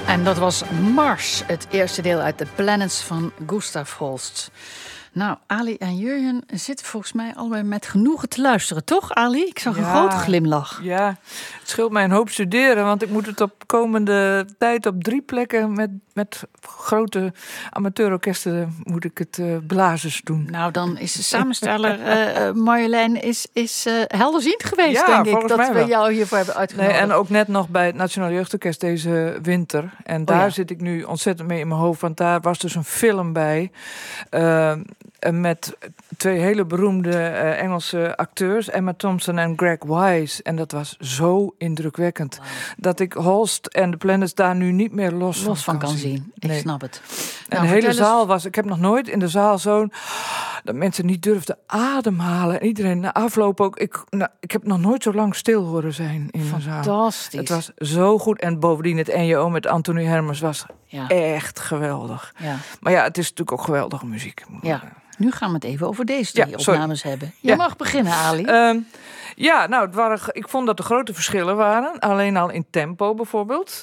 En dat was Mars, het eerste deel uit The Planets van Gustav Holst. Nou, Ali en Jurjen zitten volgens mij allebei met genoegen te luisteren, toch, Ali? Ik zag een grote glimlach. Ja, het scheelt mij een hoop studeren, want ik moet het op komende tijd op 3 plekken met grote amateurorkesten moet ik het blazers doen. Nou, dan is de samensteller Marjolein is helderziend geweest, denk ik, dat we jou hiervoor hebben uitgenodigd. Nee, en ook net nog bij het Nationaal Jeugdorkest deze winter. En daar zit ik nu ontzettend mee in mijn hoofd, want daar was dus een film bij met 2 hele beroemde Engelse acteurs, Emma Thompson en Greg Wise. En dat was zo indrukwekkend dat ik Holst en de Planets daar nu niet meer los van kan zien. Ik snap het. En nou, de hele zaal was... Ik heb nog nooit in de zaal zo'n... dat mensen niet durfden ademhalen. En iedereen na afloop ook... Ik heb nog nooit zo lang stil horen zijn in een zaal. Fantastisch. Het was zo goed. En bovendien het NJO met Anthony Hermers was echt geweldig. Ja. Maar ja, het is natuurlijk ook geweldige muziek. Ja. Nu gaan we het even over deze 2 opnames hebben. Je mag beginnen, Ali. Ik vond dat er grote verschillen waren. Alleen al in tempo bijvoorbeeld.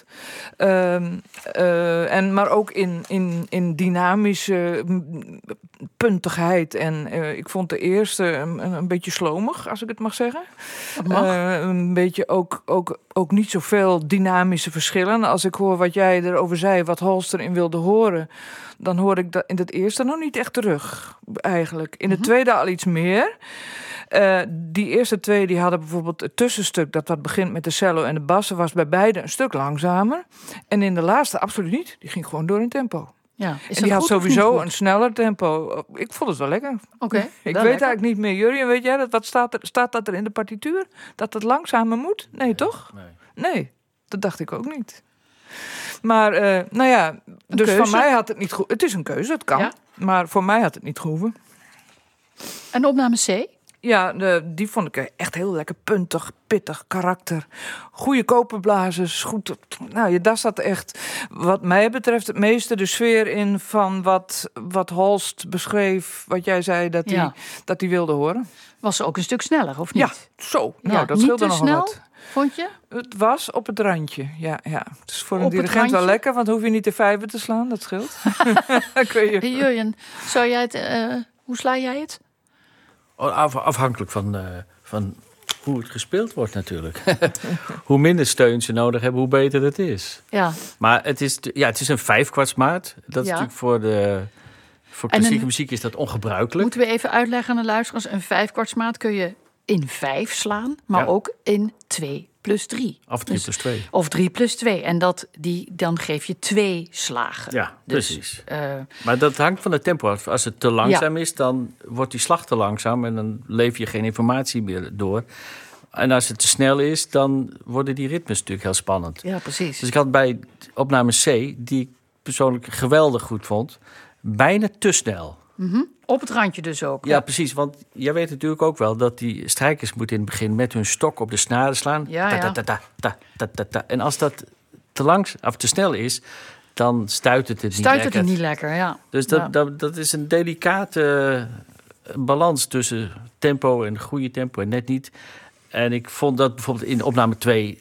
Maar ook in dynamische puntigheid. En ik vond de eerste een beetje slomig, als ik het mag zeggen. Dat mag. Een beetje ook niet zoveel dynamische verschillen. Als ik hoor wat jij erover zei, wat Holst erin wilde horen, dan hoor ik dat in het eerste nog niet echt terug, eigenlijk. In het tweede al iets meer. Die eerste 2 die hadden bijvoorbeeld het tussenstuk dat begint met de cello en de bassen, was bij beide een stuk langzamer. En in de laatste absoluut niet. Die ging gewoon door in tempo. Ja, en die had sowieso een sneller tempo. Ik vond het wel lekker. Oké. Ik weet eigenlijk niet meer. Jurjen, weet jij dat? Wat staat dat er in de partituur? Dat het langzamer moet? Nee, toch? Nee, dat dacht ik ook niet. Maar, dus van mij had het niet gehoeven. Het is een keuze, het kan. Ja. Maar voor mij had het niet gehoeven. En opname C? Ja, die vond ik echt heel lekker puntig, pittig, karakter. Goede koperblazers, goed. Nou, daar zat echt, wat mij betreft, het meeste de sfeer in van wat Holst beschreef, wat jij zei dat hij wilde horen. Was ze ook een stuk sneller, of niet? Ja, zo. Nou, dat scheelde nog snel, wat. Vond je? Het was op het randje, ja. Het is voor een dirigent wel lekker, want hoef je niet de 5 te slaan, dat scheelt. Hey, Jurjen, zou jij het, hoe sla jij het? Afhankelijk van hoe het gespeeld wordt natuurlijk. Hoe minder steun ze nodig hebben, hoe beter het is. Ja. Maar het is een 5/4 Dat is natuurlijk voor klassieke muziek is dat ongebruikelijk. Moeten we even uitleggen aan de luisteraars. Een 5/4 kun je in 5 slaan, maar ook in 2 + 3. Of 3 + 2. Of 3 + 2. En dan geef je 2 slagen. Ja, dus, precies. Maar dat hangt van het tempo af. Als het te langzaam is, dan wordt die slag te langzaam en dan lever je geen informatie meer door. En als het te snel is, dan worden die ritmes natuurlijk heel spannend. Ja, precies. Dus ik had bij opname C, die ik persoonlijk geweldig goed vond, bijna te snel. Mm-hmm. Op het randje dus ook. Ja, precies. Want jij weet natuurlijk ook wel dat die strijkers moeten in het begin met hun stok op de snaren slaan. Ja. En als dat te snel is, dan stuit het niet lekker. Ja. Dus dat is een delicate balans tussen tempo en goede tempo en net niet. En ik vond dat bijvoorbeeld in opname 2,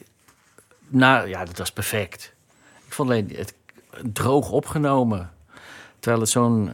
dat was perfect. Ik vond alleen het droog opgenomen. Terwijl het zo'n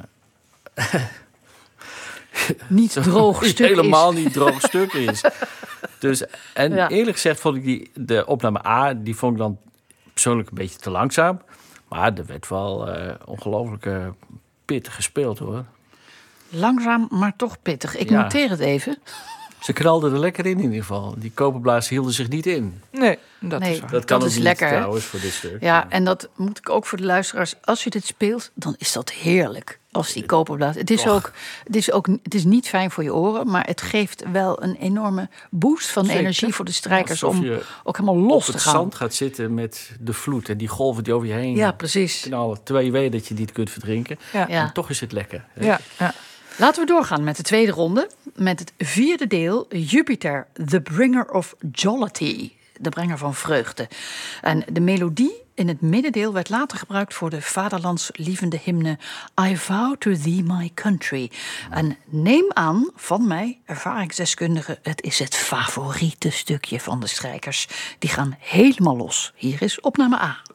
niet droog stuk helemaal is. niet droog stuk is. Dus, eerlijk gezegd vond ik de opname A, die vond ik dan persoonlijk een beetje te langzaam. Maar er werd wel ongelooflijk pittig gespeeld, hoor. Langzaam, maar toch pittig. Ik noteer het even. Ze knalden er lekker in ieder geval. Die koperblazen hielden zich niet in. Nee, dat is waar. Dat kan dat ook is niet lekker, trouwens voor dit stuk. Ja, en dat moet ik ook voor de luisteraars. Als je dit speelt, dan is dat heerlijk. Als die koperblazen. Het is niet fijn voor je oren, maar het geeft wel een enorme boost van energie voor de strijkers om ook helemaal los te gaan. Op het zand gaat zitten met de vloed en die golven die over je heen. Ja, precies. Knallen, terwijl je weet dat je niet kunt verdrinken. Ja. En toch is het lekker. Ja. Laten we doorgaan met de tweede ronde. Met het 4e deel, Jupiter, the bringer of jollity. De brenger van vreugde. En de melodie in het middendeel werd later gebruikt voor de vaderlandslievende hymne I vow to thee my country. En neem aan van mij, ervaringsdeskundige, het is het favoriete stukje van de strijkers. Die gaan helemaal los. Hier is opname A.